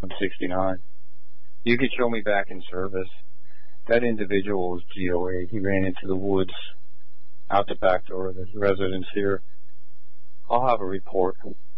I'm 69. You could show me back in service. That individual was GOA. He ran into the woods out the back door of the residence here. I'll have a report.